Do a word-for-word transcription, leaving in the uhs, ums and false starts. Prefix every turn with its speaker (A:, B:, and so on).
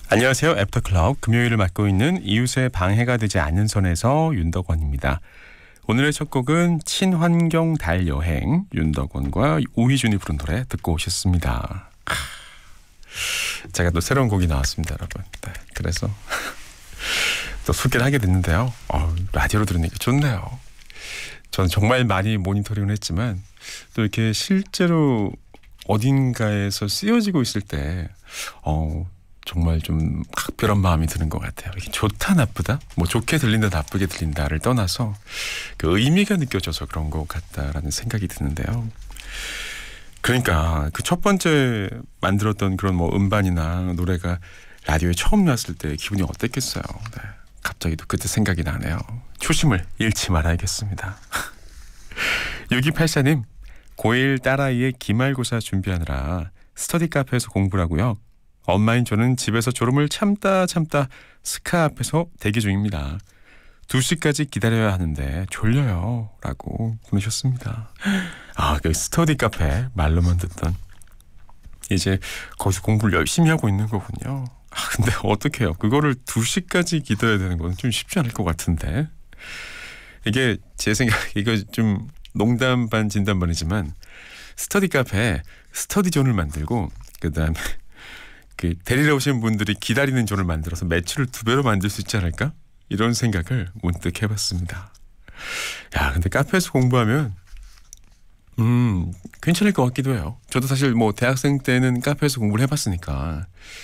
A: 안녕하세요. 애프터클럽 금요일을 맡고 있는 이웃의 방해가 되지 않는 선에서 윤덕원입니다. 오늘의 첫 곡은 친환경 달 여행, 윤덕원과 오희준이 부른 노래 듣고 오셨습니다. 제가 또 새로운 곡이 나왔습니다, 여러분. 네, 그래서 또 소개를 하게 됐는데요. 어, 라디오로 들으니까 좋네요. 저는 정말 많이 모니터링을 했지만 또 이렇게 실제로 어딘가에서 쓰여지고 있을 때 어, 정말 좀 각별한 마음이 드는 것 같아요. 이게 좋다 나쁘다? 뭐 좋게 들린다 나쁘게 들린다를 떠나서 그 의미가 느껴져서 그런 것 같다라는 생각이 드는데요. 그러니까 그 첫 번째 만들었던 그런 뭐 음반이나 노래가 라디오에 처음 나왔을 때 기분이 어땠겠어요. 네. 갑자기 또 그때 생각이 나네요. 초심을 잃지 말아야겠습니다. 육이팔사 님, 고일 딸아이의 기말고사 준비하느라 스터디 카페에서 공부를 하고요. 엄마인 저는 집에서 졸음을 참다 참다 스카 앞에서 대기 중입니다. 두 시까지 기다려야 하는데 졸려요 라고 보내셨습니다. 아, 그 스터디 카페 말로만 듣던 이제 거기서 공부를 열심히 하고 있는 거군요. 아, 근데 어떻게 해요? 그거를 두 시까지 기다려야 되는 건 좀 쉽지 않을 것 같은데. 이게 제 생각, 이거 좀 농담 반 진담 반이지만 스터디 카페에 스터디 존을 만들고 그 다음에 그 데리러 오신 분들이 기다리는 존을 만들어서 매출을 두 배로 만들 수 있지 않을까? 이런 생각을 문득 해봤습니다. 야, 근데 카페에서 공부하면 음 괜찮을 것 같기도 해요. 저도 사실 뭐 대학생 때는 카페에서 공부를 해봤으니까